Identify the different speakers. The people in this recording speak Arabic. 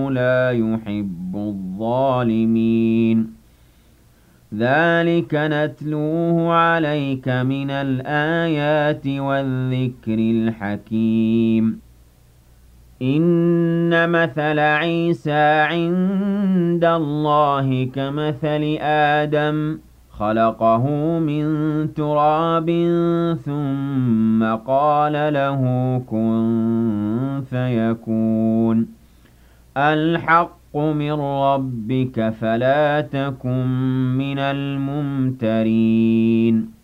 Speaker 1: وَاللَّهُ لَا يُحِبُّ الظَّالِمِينَ ذَلِكَ نَتْلُوهُ عَلَيْكَ مِنَ الْآيَاتِ وَالذِّكْرِ الْحَكِيمِ إِنَّ مَثَلَ عِيسَىٰ عِندَ اللَّهِ كَمَثَلِ آدَمَ خَلَقَهُ مِن تُرَابٍ ثُمَّ قَالَ لَهُ كُن فَيَكُونُ الْحَقُّ مِن رَّبِّكَ فَلَا تَكُن مِّنَ الْمُمْتَرِينَ